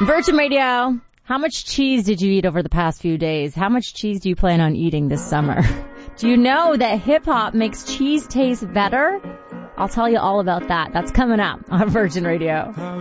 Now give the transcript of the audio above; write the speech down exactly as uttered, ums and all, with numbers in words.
Virgin Radio. How much cheese did you eat over the past few days? How much cheese do you plan on eating this summer? Do you know that hip-hop makes cheese taste better? I'll tell you all about that. That's coming up on Virgin Radio.